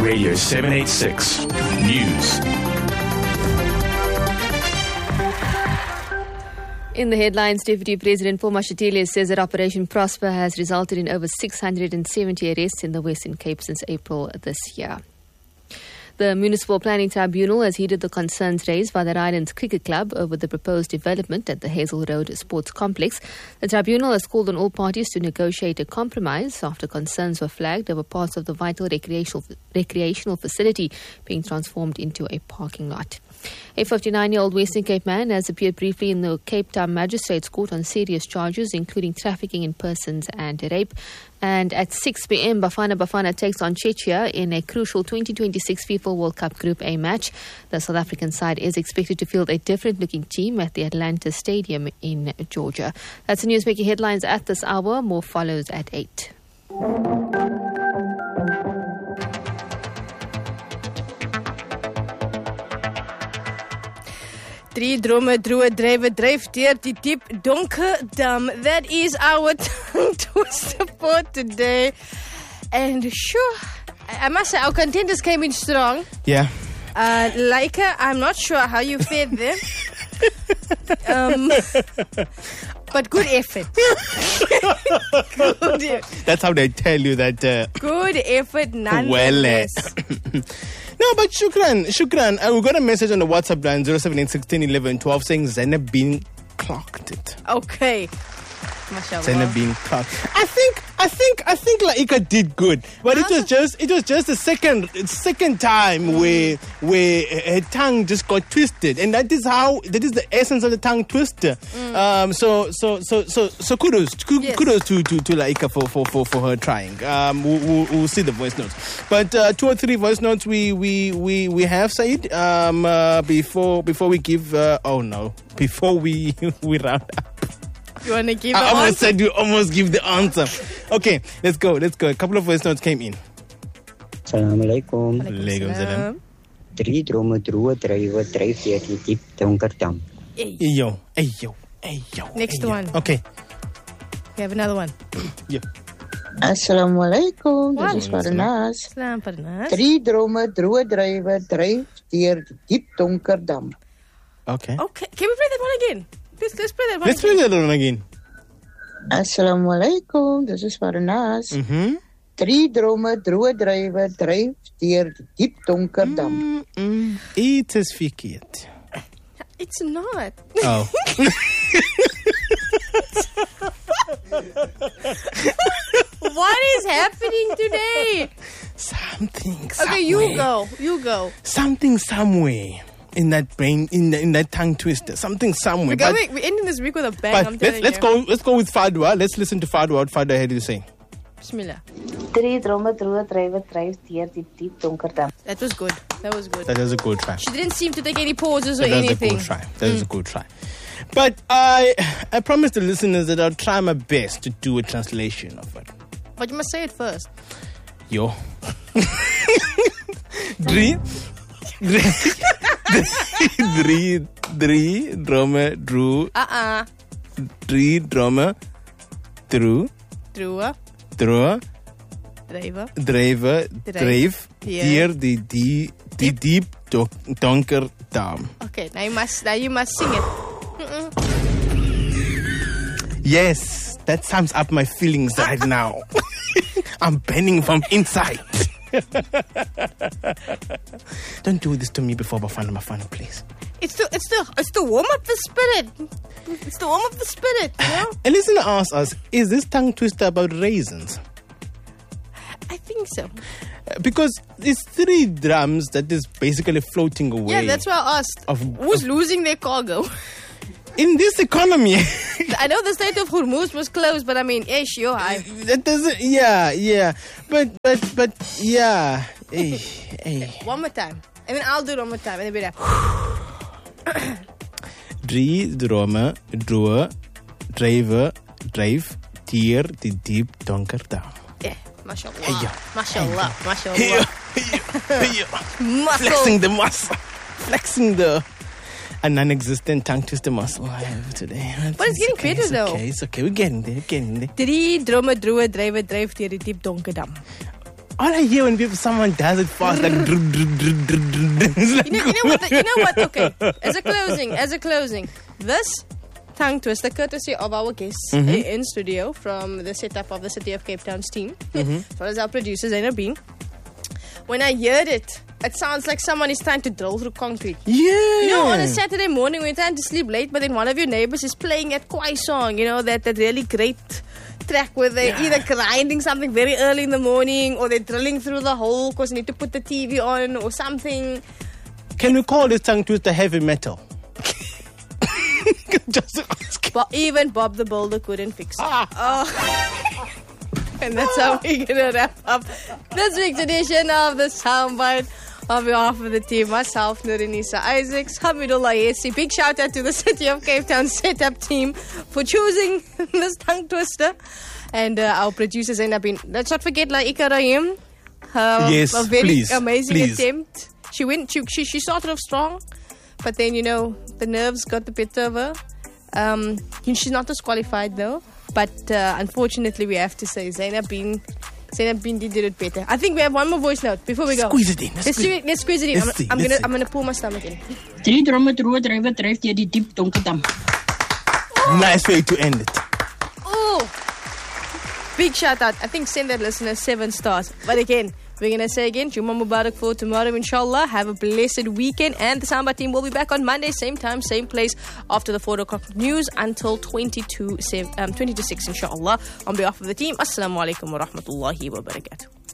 Radio 786 News. In the headlines, Deputy President Paul Mashatile says that Operation Prosper has resulted in over 670 arrests in the Western Cape since April this year. The Municipal Planning Tribunal has heeded the concerns raised by the Rylands Cricket Club over the proposed development at the Hazel Road Sports Complex. The tribunal has called on all parties to negotiate a compromise after concerns were flagged over parts of the vital recreational facility being transformed into a parking lot. A 59-year-old Western Cape man has appeared briefly in the Cape Town Magistrates Court on serious charges, including trafficking in persons and rape. And at 6 p.m, Bafana takes on Czechia in a crucial 2026 FIFA World Cup Group A match. The South African side is expected to field a different-looking team at the Atlanta Stadium in Georgia. That's the news making headlines at this hour. More follows at 8. Drie drome, droe, drijven, drijf deur die diep donker dam. That is our tongue twister for today. And sure, I must say our contenders came in strong. Yeah. Laika, I'm not sure how you fared there. But good effort. Good effort. That's how they tell you that. Good effort, nonetheless. No, but shukran. We got a message on the WhatsApp line 0786101112 saying Zainab Bin clocked it. Okay. Mashallah. Zainab Bin clocked. I think Laika did good, but it was just the second time where her tongue just got twisted, and that is the essence of the tongue twister. So kudos to Laika for her trying. We'll see the voice notes, but 2 or 3 voice notes we have said before we give before we round up. You want to give the I almost answer? said you almost give the answer. Okay, let's go. A couple of voice notes came in. Assalamu alaikum. Alaikum salam. Drie drome, droe, drywe, dryf deur die diep donker dam. Yo. Next one. Okay. We have another one. Yeah. Assalamu alaikum. Wa Dis is Farnas. Salam Parnas. Drie drome, droe, drywe, dryf deur die diep donker dam. Okay. Okay, can we play that one again? Let's play that one. Let's play that one again. Assalamu alaikum. Dis is Farnas. Drie drome, droe, drywe, dryf deur die diep donker dam. It is verkeerd. It's not. Oh. What is happening today? Something. Okay, you go. Something somewhere. In that brain, in that tongue twister, something somewhere. We're ending this week with a bang. I'm telling let's you. go with Fadwa. Let's listen to Fadwa. What Fadwa had to say. Bismillah. Drie drome, droe, drywe, dryf deur die diep donker dam. That was good. That was a good try. She didn't seem to take any pauses or That was anything. a good try. But I promised the listeners that I'll try my best to do a translation of it. But you must say it first. Yo. Drie drome, droe. Drie drome, droe. Droe. Drywe, dryf deur die diep donker dam. Okay, now you must sing it. Yes, that sums up my feelings right now. I'm burning from inside. Don't do this to me before Bafana, please. It's to warm up the spirit. It's to warm up the spirit, you know? A listener asked us, is this tongue twister about raisins? I think so. Because it's 3 drums that is basically floating away. Yeah, that's why I asked. Who's losing their cargo? In this economy. I know the Strait of Hormuz was closed, but I mean, that doesn't. Yeah. But yeah. Hey. One more time, and then I'll do it one more time, and then we're done. Drie drome, droe, drywe, dryf deur die diep donker dam. Yeah, mashallah. Hey, Mashallah. Flexing the muscle. Flexing the a non-existent tongue twister muscle I have today. But it's getting better though. It's okay. We're getting there. Drie drome, droe, drywe, dryf deur die diep donker dam. all I hear when someone does it fast, like you know what? Okay, as a closing, this tongue twister, courtesy of our guests in studio from the setup of the City of Cape Town's team, as well as our producer Zainab Bean. When I heard it, it sounds like someone is trying to drill through concrete. Yeah. You know, on a Saturday morning when you're trying to sleep late, but then one of your neighbors is playing that Kwai song, you know, that really great track where they're either grinding something very early in the morning or they're drilling through the hole because they need to put the TV on or something. Can we call this tongue twister heavy metal? Just ask. But even Bob the Builder couldn't fix it. Oh. And that's how we're going to wrap up this week's edition of the Soundbite. On behalf of the team, myself, Nurinisa Isaacs, Hamidullah Yesi. Big shout out to the City of Cape Town setup team for choosing this tongue twister. And our producer Zainab Bean. Let's not forget Laika Rahim. Yes, a very please, amazing please. attempt. She started off strong, but then, you know, the nerves got the better of her. She's not disqualified though. But unfortunately, we have to say Zainab Bean did it better. I think we have one more voice note before we go. Squeeze it in. Let's squeeze it in. Let's see. I'm gonna pull my stomach in. 3 drome droë drywe dryf deur die diep donker dam. Nice way to end it. Oh, big shout out. I think send that listener 7 stars. But again, we're gonna say again, Juma Mubarak for tomorrow, inshallah. Have a blessed weekend, and the Samba team will be back on Monday, same time, same place, after the 4 o'clock news until 20 to 6, inshallah. On behalf of the team, Assalamu alaikum wa rahmatullahi wa barakatuh.